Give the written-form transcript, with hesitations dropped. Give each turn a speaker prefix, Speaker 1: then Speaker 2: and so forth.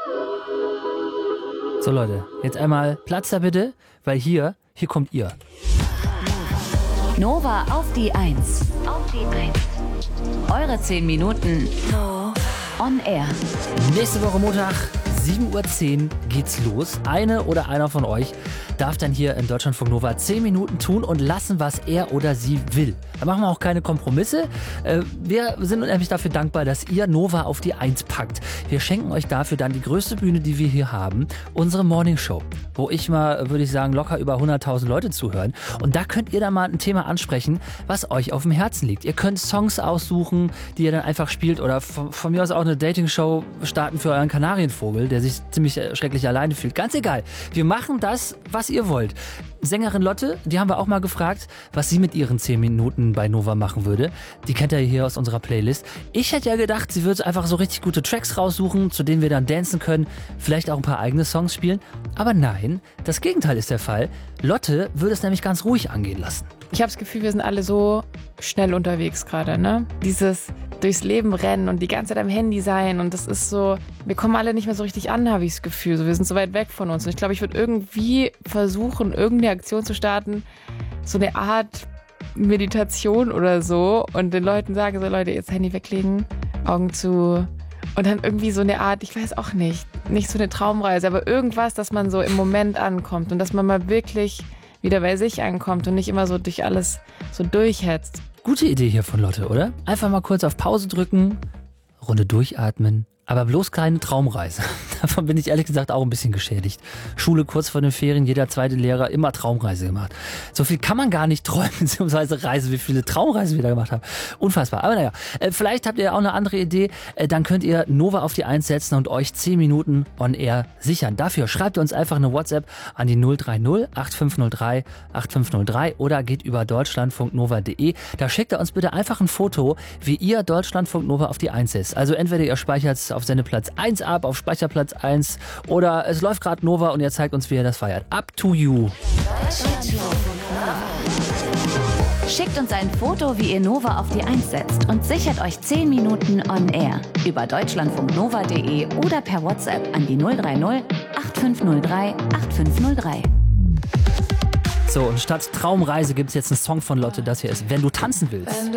Speaker 1: So Leute, jetzt einmal Platz da bitte, weil hier kommt ihr.
Speaker 2: Nova auf die 1. Eure 10 Minuten on air.
Speaker 1: Nächste Woche Montag, 7:10 Uhr geht's los. Eine oder einer von euch darf dann hier in Deutschlandfunk Nova 10 Minuten tun und lassen, was er oder sie will. Da machen wir auch keine Kompromisse. Wir sind nämlich dafür dankbar, dass ihr Nova auf die 1 packt. Wir schenken euch dafür dann die größte Bühne, die wir hier haben, unsere Morning Show, wo ich mal, würde ich sagen, locker über 100.000 Leute zuhören. Und da könnt ihr dann mal ein Thema ansprechen, was euch auf dem Herzen liegt. Ihr könnt Songs aussuchen, die ihr dann einfach spielt oder von mir aus auch eine Dating-Show starten für euren Kanarienvogel, der sich ziemlich schrecklich alleine fühlt. Ganz egal. Wir machen das, was ihr wollt. Sängerin Lotte, die haben wir auch mal gefragt, was sie mit ihren 10 Minuten bei Nova machen würde. Die kennt ihr hier aus unserer Playlist. Ich hätte ja gedacht, sie würde einfach so richtig gute Tracks raussuchen, zu denen wir dann dancen können, vielleicht auch ein paar eigene Songs spielen. Aber nein, das Gegenteil ist der Fall. Lotte würde es nämlich ganz ruhig angehen lassen.
Speaker 3: Ich habe das Gefühl, wir sind alle so schnell unterwegs gerade, ne? Dieses durchs Leben rennen und die ganze Zeit am Handy sein und das ist so, wir kommen alle nicht mehr so richtig an, habe ich das Gefühl. So, wir sind so weit weg von uns und ich glaube, ich würde irgendwie versuchen, irgendeine Aktion zu starten, so eine Art Meditation oder so und den Leuten sagen, so Leute, jetzt Handy weglegen, Augen zu und dann irgendwie so eine Art, ich weiß auch nicht so eine Traumreise, aber irgendwas, dass man so im Moment ankommt und dass man mal wirklich wieder bei sich ankommt und nicht immer so durch alles so durchhetzt.
Speaker 1: Gute Idee hier von Lotte, oder? Einfach mal kurz auf Pause drücken, Runde durchatmen. Aber bloß keine Traumreise. Davon bin ich ehrlich gesagt auch ein bisschen geschädigt. Schule kurz vor den Ferien, jeder zweite Lehrer immer Traumreise gemacht. So viel kann man gar nicht träumen, beziehungsweise reisen, wie viele Traumreisen wir da gemacht haben. Unfassbar. Aber naja, vielleicht habt ihr auch eine andere Idee. Dann könnt ihr Nova auf die 1 setzen und euch 10 Minuten on air sichern. Dafür schreibt ihr uns einfach eine WhatsApp an die 030 8503 8503 oder geht über deutschlandfunknova.de. Da schickt ihr uns bitte einfach ein Foto, wie ihr Deutschlandfunk Nova auf die 1 setzt. Also entweder ihr speichert es auf Sendeplatz 1 ab, auf Speicherplatz 1 oder es läuft gerade Nova und ihr zeigt uns, wie ihr das feiert. Up to you.
Speaker 2: Schickt uns ein Foto, wie ihr Nova auf die 1 setzt und sichert euch 10 Minuten on air über deutschlandfunknova.de oder per WhatsApp an die 030 8503 8503.
Speaker 1: So, und statt Traumreise gibt es jetzt einen Song von Lotte, das hier ist Wenn du tanzen willst.